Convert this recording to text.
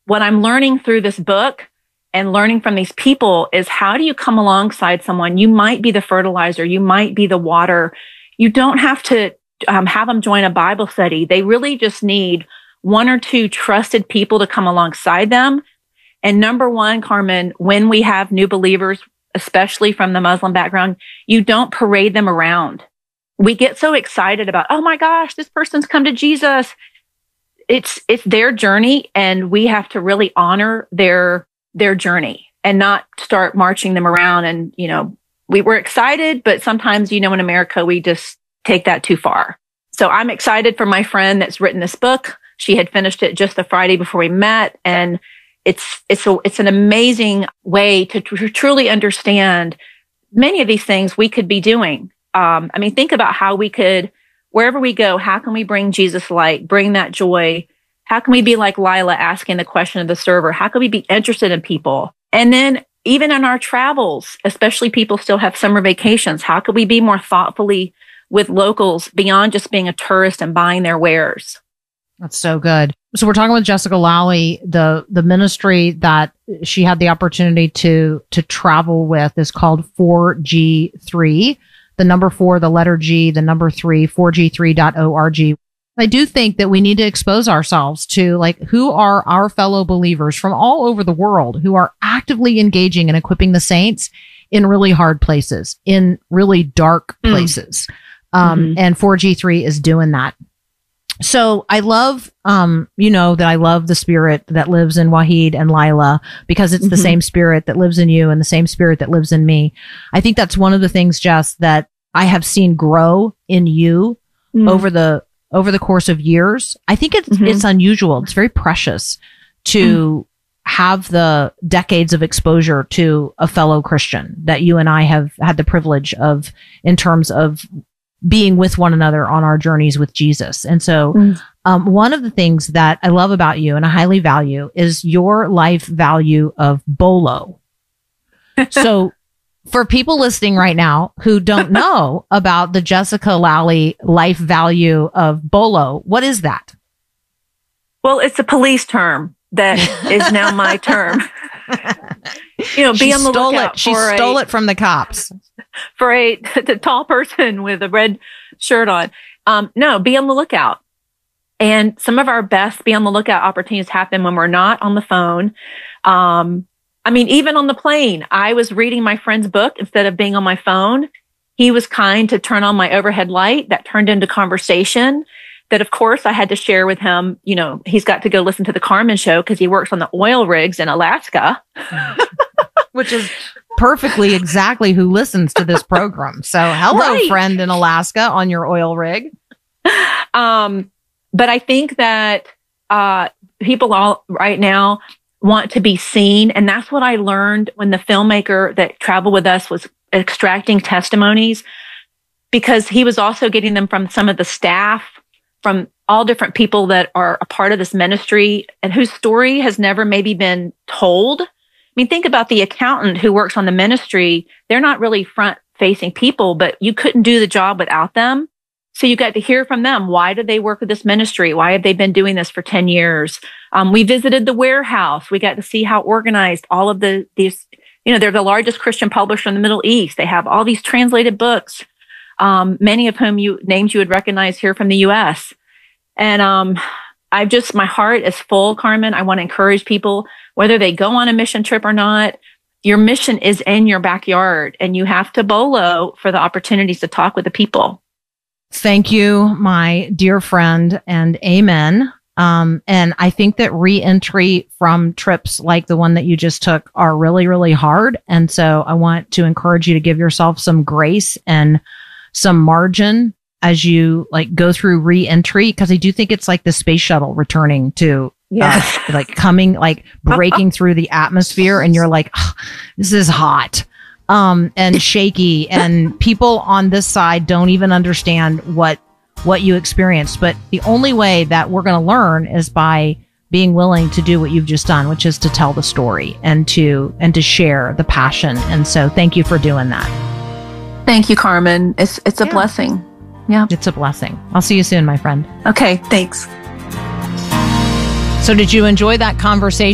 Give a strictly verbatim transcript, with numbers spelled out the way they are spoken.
what I'm learning through this book and learning from these people is, how do you come alongside someone? You might be the fertilizer. You might be the water. You don't have to um, have them join a Bible study. They really just need one or two trusted people to come alongside them. And number one, Carmen, when we have new believers, especially from the Muslim background, you don't parade them around. We get so excited about, oh my gosh, this person's come to Jesus. It's, it's their journey, and we have to really honor their, their journey and not start marching them around. And, you know, we were excited, but sometimes, you know, in America, we just take that too far. So I'm excited for my friend that's written this book. She had finished it just the Friday before we met. And it's, it's a, it's an amazing way to tr- truly understand many of these things we could be doing. Um, I mean, think about how we could, wherever we go, how can we bring Jesus light, bring that joy? How can we be like Lila asking the question of the server? How can we be interested in people? And then even in our travels, especially people still have summer vacations, how could we be more thoughtfully with locals beyond just being a tourist and buying their wares? That's so good. So we're talking with Jessica Lally. The the ministry that she had the opportunity to to travel with is called four G three. The number four, the letter G, the number three, four G three dot org. I do think that we need to expose ourselves to, like, who are our fellow believers from all over the world who are actively engaging and equipping the saints in really hard places, in really dark places. Mm. Um, mm-hmm. And four G three is doing that. So I love, um, you know, that I love the spirit that lives in Wahid and Lila, because it's mm-hmm. the same spirit that lives in you and the same spirit that lives in me. I think that's one of the things, Jess, that I have seen grow in you mm. over the over the course of years. I think it's mm-hmm. it's unusual. It's very precious to mm. have the decades of exposure to a fellow Christian that you and I have had the privilege of, in terms of being with one another on our journeys with Jesus. And so mm. um, one of the things that I love about you and I highly value is your life value of BOLO. So for people listening right now who don't know about the Jessica Lally life value of BOLO, what is that? Well, it's a police term that is now my term. You know, she be on the stole lookout it. She for stole a, it from the cops. For a the tall person with a red shirt on. Um, no, be on the lookout. And some of our best be on the lookout opportunities happen when we're not on the phone. Um, I mean, even on the plane, I was reading my friend's book instead of being on my phone. He was kind to turn on my overhead light. That turned into conversation that, of course, I had to share with him. You know, he's got to go listen to the Carmen show because he works on the oil rigs in Alaska. Which is perfectly exactly who listens to this program. So hello, right. friend in Alaska on your oil rig. Um, but I think that uh, people all right now want to be seen. And that's what I learned when the filmmaker that traveled with us was extracting testimonies, because he was also getting them from some of the staff, from all different people that are a part of this ministry and whose story has never maybe been told. I mean, think about the accountant who works on the ministry. They're not really front-facing people, but you couldn't do the job without them. So you got to hear from them. Why do they work with this ministry? Why have they been doing this for ten years? Um, we visited the warehouse. We got to see how organized all of the, these, you know, they're the largest Christian publisher in the Middle East. They have all these translated books, um, many of whom you, names you would recognize here from the U S. And um, I've just, my heart is full, Carmen. I want to encourage people, whether they go on a mission trip or not, your mission is in your backyard, and you have to BOLO for the opportunities to talk with the people. Thank you, my dear friend, and amen. Um, and I think that re-entry from trips like the one that you just took are really, really hard. And so I want to encourage you to give yourself some grace and some margin as you like go through re-entry, because I do think it's like the space shuttle returning to yes. uh, like coming, like breaking through the atmosphere, and you're like, oh, this is hot. Um, and shaky, and people on this side don't even understand what what you experienced. But the only way that we're going to learn is by being willing to do what you've just done, which is to tell the story and to and to share the passion. And so, thank you for doing that. Thank you, Carmen. It's it's a yeah. blessing. Yeah, it's a blessing. I'll see you soon, my friend. Okay, thanks. So, did you enjoy that conversation?